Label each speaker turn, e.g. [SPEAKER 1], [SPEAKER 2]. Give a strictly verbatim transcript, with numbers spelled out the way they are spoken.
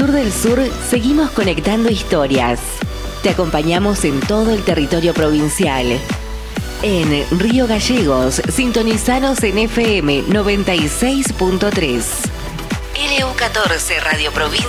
[SPEAKER 1] Sur del Sur seguimos conectando historias. Te acompañamos en todo el territorio provincial. En Río Gallegos, sintonizanos en F M noventa y seis punto tres. L U catorce Radio Provincia.